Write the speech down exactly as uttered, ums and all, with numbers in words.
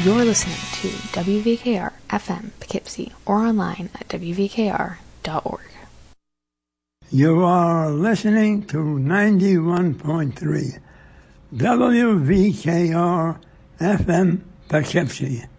You're listening to W V K R F M Poughkeepsie or online at w v k r dot org. You are listening to ninety-one point three W V K R F M Poughkeepsie.